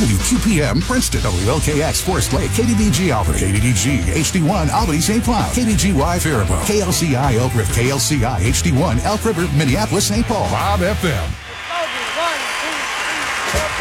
WQPM Princeton, WLKX Forest Lake, KDDG Albany, KDDG HD1 Albany St. Cloud, KDGY Faribault, KLCI Elk River, KLCI HD1 Elk River, Minneapolis St. Paul, Bob FM.